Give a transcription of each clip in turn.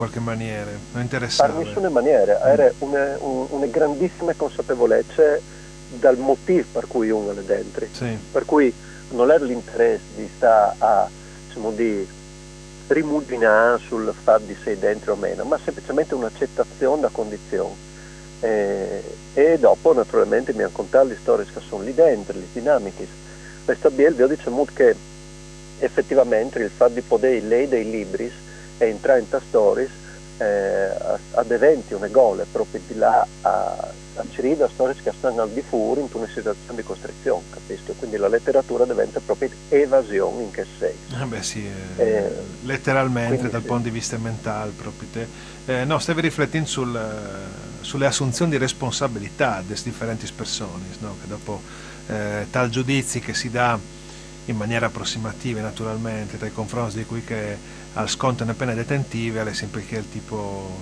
qualche maniera, non Per interessava. nessuna maniera, Mm. era una grandissima consapevolezza dal motivo per cui uno è dentro. Sì, Per cui non era l'interesse di stare a, diciamo, di rimuginare sul fatto di sei dentro o meno, ma semplicemente un'accettazione da condizione. E dopo naturalmente mi hanno contato le storie che sono lì dentro, le dinamiche. Questa Biel vi ho detto che effettivamente il fatto di poter leggere dei libri e entrare in stories ad eventi, una gole proprio di là a cerire storie che stanno al di fuori in una situazione di costrizione, capisco? Quindi la letteratura diventa proprio evasione in che senso. beh sì, Eh, letteralmente quindi dal sì. punto di vista mentale proprio te. No, stavi riflettendo sulle assunzioni di responsabilità delle differenti persone, no? Che dopo tal giudizi che si dà in maniera approssimativa naturalmente nei confronti di cui che al sconto una pena detentiva è sempre che il tipo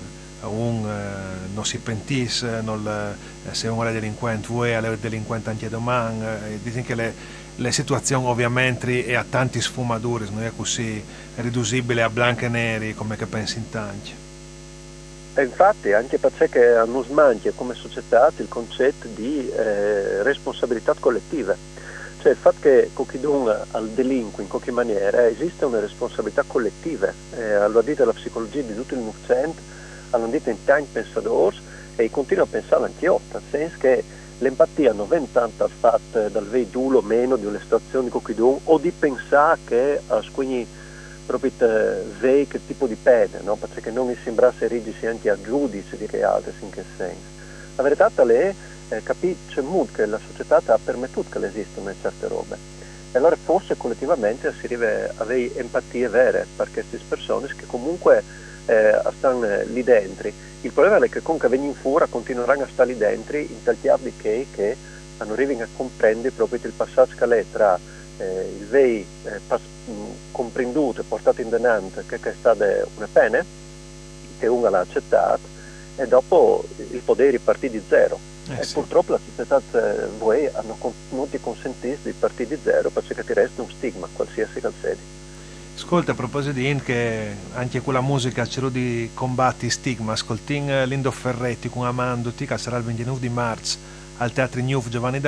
non si pentisse, se uno è delinquente vuoi è delinquente anche domani, dicono che le situazioni ovviamente è a tanti sfumature, non è così riducibile a bianco e neri come che pensi in tanti. E infatti anche perché hanno smanchia come società il concetto di responsabilità collettiva. Cioè il fatto che qualcuno al delinque in qualche maniera esiste una responsabilità collettiva, lo dite la psicologia di tutto il Novecento, hanno detto in tanti pensatori e continuo a pensare anche io, nel senso che l'empatia non viene tanto al fatto dal veidulo o meno di una situazione di qualcuno o di pensare che quindi proprio vei che tipo di pena, no? Perché non mi sembrasse rigisi anche a giudice di che altri in che senso. La verità è capisce molto che la società ha permesso che esistano certe robe. E allora forse collettivamente si deve avere empatie vere per queste persone che comunque stanno lì dentro. Il problema è che comunque vengono fuori continueranno a stare lì dentro in tal chiave di che non arrivano a comprendere proprio il passaggio che è tra il vei comprenduto e portato in denante che è stata una pena, che uno l'ha accettato, e dopo il potere ripartì di zero. E Sì. purtroppo la società voi hanno non ti consentito di partire di zero perché ti resta un stigma, qualsiasi calzedi. Ascolta, a proposito di Int, che anche quella musica c'era di combatti stigma, ascoltin Lindo Ferretti con Amandoti, che sarà il 29 di marzo al Teatro New Giovanni